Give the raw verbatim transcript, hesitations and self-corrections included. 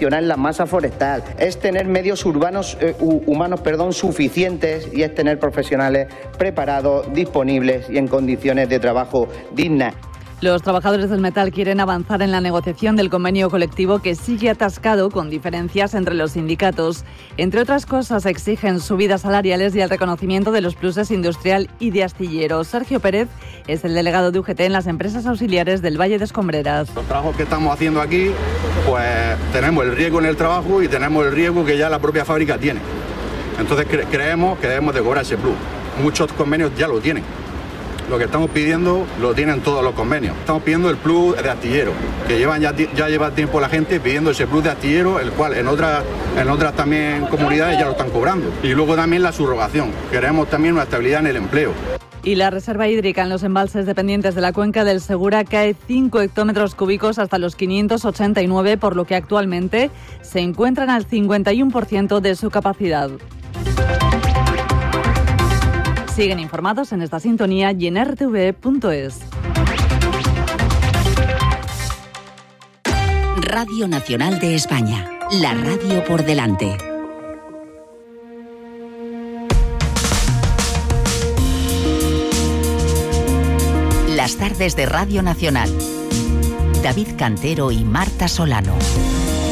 gestionar la masa forestal, es tener medios urbanos, eh, humanos perdón, suficientes y es tener profesionales preparados, disponibles y en condiciones de trabajo dignas. Los trabajadores del metal quieren avanzar en la negociación del convenio colectivo que sigue atascado con diferencias entre los sindicatos. Entre otras cosas, exigen subidas salariales y el reconocimiento de los pluses industrial y de astillero. Sergio Pérez es el delegado de U G T en las empresas auxiliares del Valle de Escombreras. Los trabajos que estamos haciendo aquí, pues tenemos el riesgo en el trabajo y tenemos el riesgo que ya la propia fábrica tiene. Entonces cre- creemos que debemos de cobrar ese plus. Muchos convenios ya lo tienen. Lo que estamos pidiendo lo tienen todos los convenios. Estamos pidiendo el plus de astillero, que llevan ya, ya lleva tiempo la gente pidiendo ese plus de astillero, el cual en otras, en otras también comunidades ya lo están cobrando. Y luego también la subrogación. Queremos también una estabilidad en el empleo. Y la reserva hídrica en los embalses dependientes de la cuenca del Segura cae cinco hectómetros cúbicos hasta los quinientos ochenta y nueve, por lo que actualmente se encuentran al cincuenta y uno por ciento de su capacidad. Siguen informados en esta sintonía y en r t v punto es. Radio Nacional de España, la radio por delante. Las tardes de Radio Nacional. David Cantero y Marta Solano.